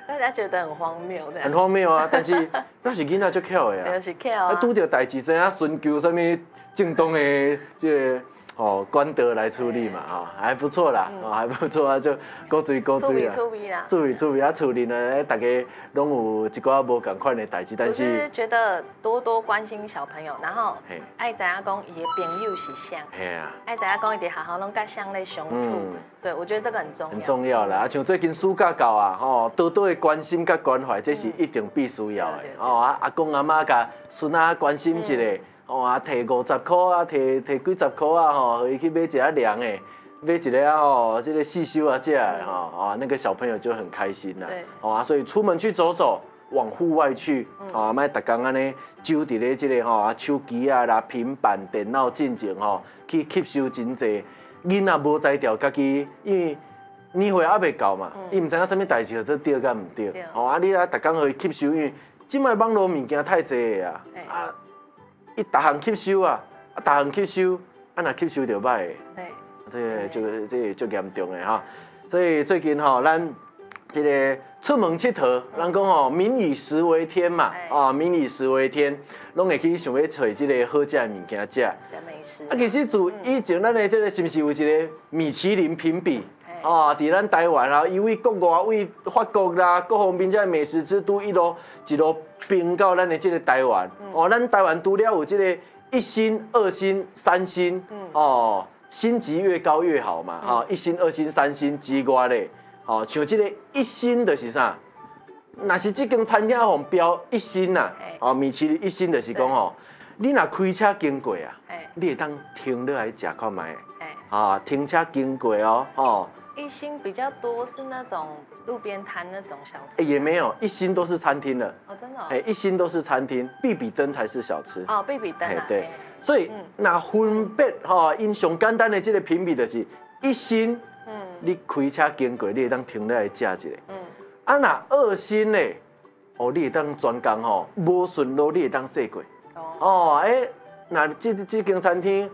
大家觉得很荒谬的。 很荒谬啊，但是那是囡仔足巧的啊。 就是巧啊。 拄着代志，知影寻求什么正当的这个管道来处理嘛，还不错啦，还不错啊，就鼓追啦，趣味啊，厝里呢，大家拢有一寡无共款的代志，但是觉得多多关心小朋友，然后爱知影讲伊的朋友是啥，爱知影讲伊伫学校拢甲啥咧相处，对我觉得这个很重要， 很重要啦。啊，像最近暑假到啊，多多的关心甲关怀，这是一定必须要的。阿公阿妈甲孙仔关心一下。摕50块啊，摕几十块啊，互伊去买一下凉的，买一个啊，这个四修啊这那个小朋友就很开心啦。对。所以出门去走走，往户外去，莫逐工安尼揪伫咧这个手机啊啦、平板、电脑进前去吸收真济。囡仔无才调家己，因为年岁还袂到嘛，伊唔知影啥物代志，这对甲唔对。你来逐工互伊吸收，因为即摆网络物件太济啊。伊逐项吸收啊，逐项吸收，若吸收着歹的，这个足严重的哈。所以最近咱这个出门佚佗，人讲民以食为天嘛，民以食为天，拢会去想要找这个好食的物件食。 食美食。 其实自以前咱的这个是不是有一个米其林评比？伫咱台湾啊，因为国外为法国啦，各方面这美食之都一路并到咱的这个台湾。咱台湾除了有这个1星、2星、3星，星级越高越好嘛。1星、2星、3星之外咧，像这个1星就是啥？若是这间餐厅红标1星呐，米其林1星就是讲你若开车经过啊，你会当停落来食看卖。停车经过 1星比较多是那种路边摊那种小吃， 也没有，1星都是餐厅了。 真的。 1星都是餐厅，必比登才是小吃。 必比登啊。 对，所以那分别因上简单的这个评比就是1星，你开车经过，你会当停落来食一下。那2星呢？你会当专工无顺路，你会当驶过。那这间餐厅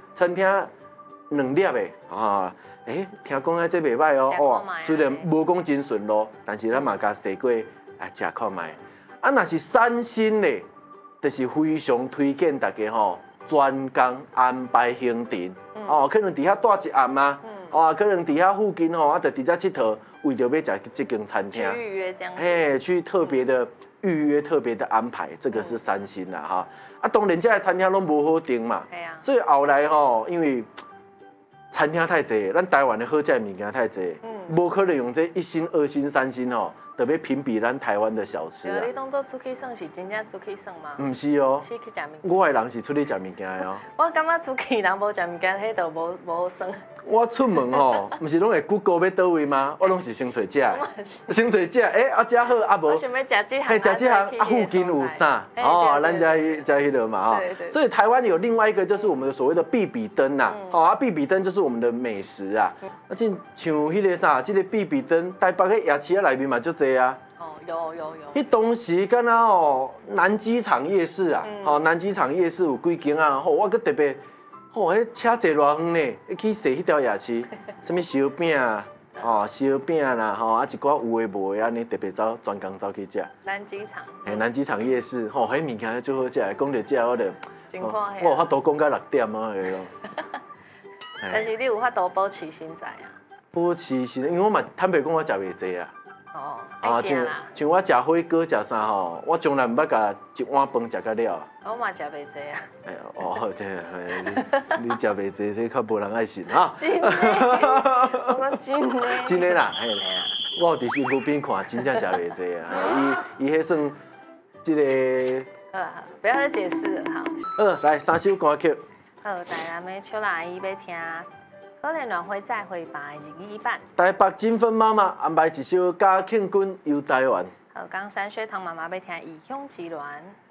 2粒的听讲这袂歹哦。虽然无讲真顺路，但是咱嘛甲试过食看卖。若是3星咧，就是非常推荐大家专工安排行程。可能伫遐住一暗啊，可能伫遐附近就伫遮佚佗，为着要食这间餐厅。 去预约这样。 去特别的预约、特别的安排，这个是3星啦当然，这个餐厅拢无好订嘛。所以后来因为餐厅太济，咱台湾的好食的物件太济，无可能用这1星、2星、3星特别评比咱台湾的小吃啊。 你当做出去耍是真正出去耍吗？ 唔是哦， 去食物件。 我的人是出去食物件的哦。 我感觉出去人无食物件，迄就无好耍。 我出门唔是拢会 Google 要倒位吗？我拢是先找食，先找食，食好啊无。 我想要食这行， 食这行附近有啥？咱家迄落嘛所以台湾有另外一个就是我们的所谓的必比登呐，必比登就是我们的美食啊。像迄个啥，这个必比登，台北的夜市内面嘛就这啊。 有。 迄当时敢若南机场夜市啊，南机场夜市有几间啊，我搁特别。迄车坐偌远呢，去踅迄条夜市，什么烧饼啊，烧饼啦，一寡有诶无诶，安尼特别专工走去食。 南机场。 南机场夜市，迄物件最好食，讲到这我就， 我有法度讲到6点啊个咯。 但是你有法度保持身材啊？ 保持身材，因为我嘛坦白讲，我食袂济啊。像我食火锅食啥我从来毋捌甲一碗饭食到了。 我嘛食袂济啊。 你食袂济，这较无人爱信真的，我讲真的。 真的啦，我有伫身躯边看，真正食袂济啊。伊迄算这个。 不要再解释了， 来3首歌曲。 台南的秋阿姨要听。可能暖会再会吧，日语版。 台北金芬妈妈安排一首《嘉庆君游台湾》。 刚山学堂妈妈要听《异乡之恋》。